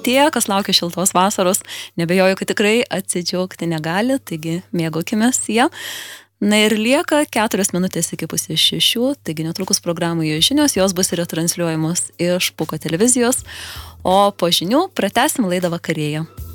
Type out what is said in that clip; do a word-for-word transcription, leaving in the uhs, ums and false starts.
tie, kas laukia šiltos vasaros, nebejoju, kad tikrai atsidžiaugti negali, taigi mėgaukimės ją. Na ir lieka keturios minutės iki pusės šešių, taigi netrukus programoje žinios, jos bus retransliuojamos iš Puko televizijos, o po žinių pratęsim laidą vakarėje.